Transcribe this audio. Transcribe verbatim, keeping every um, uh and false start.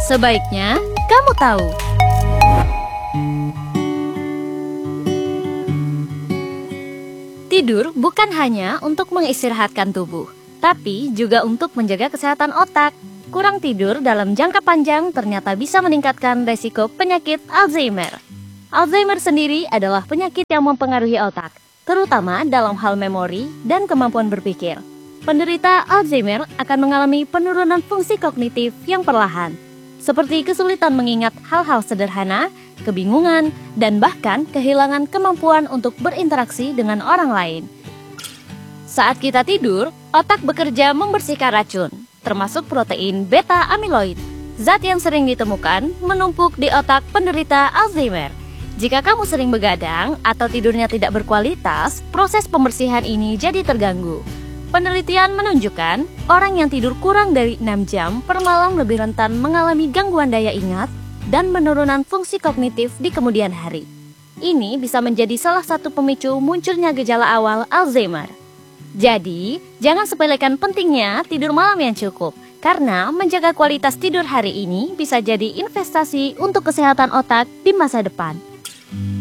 Sebaiknya kamu tahu. Tidur bukan hanya untuk mengistirahatkan tubuh, tapi juga untuk menjaga kesehatan otak. Kurang tidur dalam jangka panjang ternyata bisa meningkatkan resiko penyakit Alzheimer. Alzheimer sendiri adalah penyakit yang mempengaruhi otak, terutama dalam hal memori dan kemampuan berpikir. Penderita Alzheimer akan mengalami penurunan fungsi kognitif yang perlahan, seperti kesulitan mengingat hal-hal sederhana, kebingungan, dan bahkan kehilangan kemampuan untuk berinteraksi dengan orang lain. Saat kita tidur, otak bekerja membersihkan racun, termasuk protein beta amyloid. Zat yang sering ditemukan menumpuk di otak penderita Alzheimer. Jika kamu sering begadang atau tidurnya tidak berkualitas, proses pembersihan ini jadi terganggu. Penelitian menunjukkan orang yang tidur kurang dari enam jam per malam lebih rentan mengalami gangguan daya ingat dan penurunan fungsi kognitif di kemudian hari. Ini bisa menjadi salah satu pemicu munculnya gejala awal Alzheimer. Jadi, jangan sepelekan pentingnya tidur malam yang cukup, karena menjaga kualitas tidur hari ini bisa jadi investasi untuk kesehatan otak di masa depan.